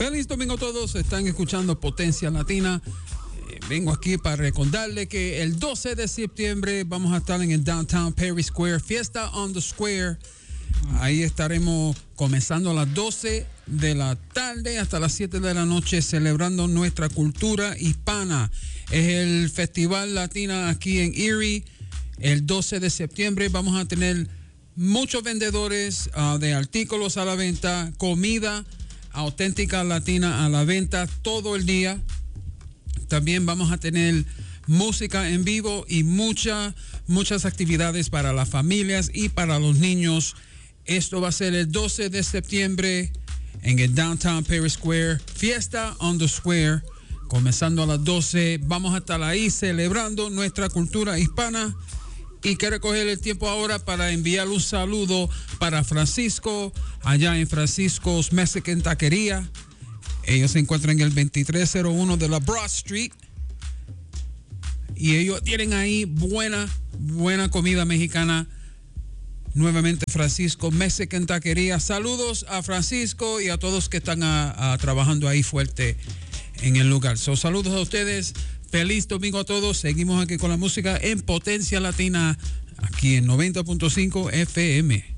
Feliz domingo a todos, están escuchando Potencia Latina. Vengo aquí para recordarle que el 12 de septiembre vamos a estar en el Downtown Perry Square, Fiesta on the Square. Ahí estaremos comenzando a las 12 de la tarde hasta las 7 de la noche celebrando nuestra cultura hispana. Es el Festival Latina aquí en Erie. El 12 de septiembre vamos a tener muchos vendedores de artículos a la venta, comida auténtica latina a la venta todo el día. También vamos a tener música en vivo y muchas actividades para las familias y para los niños. Esto va a ser el 12 de septiembre en el Downtown Perry Square, Fiesta on the Square, comenzando a las 12. Vamos a estar ahí celebrando nuestra cultura hispana. Y quiero coger el tiempo ahora para enviar un saludo para Francisco, allá en Francisco's Mexican Taquería. Ellos se encuentran en el 2301 de la Broad Street. Y ellos tienen ahí buena comida mexicana. Nuevamente Francisco Mexican Taquería. Saludos a Francisco y a todos que están trabajando ahí fuerte en el lugar. Saludos a ustedes. Feliz domingo a todos. Seguimos aquí con la música en Potencia Latina, aquí en 90.5 FM.